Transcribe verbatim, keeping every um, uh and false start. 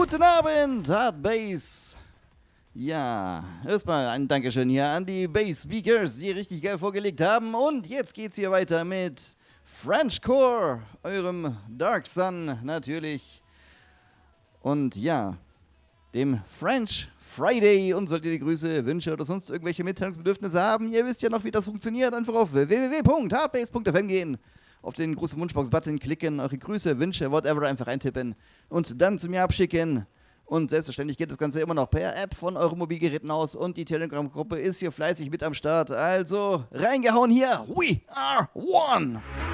Guten Abend, Hard Bass. Ja, erstmal ein Dankeschön hier an die Bass Speakers, die richtig geil vorgelegt haben. Und jetzt geht's hier weiter mit Frenchcore, eurem Dark Sun natürlich. Und ja, dem French Friday. Und solltet ihr die Grüße, Wünsche oder sonst irgendwelche Mitteilungsbedürfnisse haben, ihr wisst ja noch, wie das funktioniert, einfach auf w w w punkt hardbass punkt f m gehen, auf den großen Wunschbox-Button klicken, eure Grüße, Wünsche, whatever einfach eintippen und dann zu mir abschicken. Und selbstverständlich geht das Ganze immer noch per App von euren Mobilgeräten aus und die Telegram-Gruppe ist hier fleißig mit am Start. Also reingehauen hier, we are one!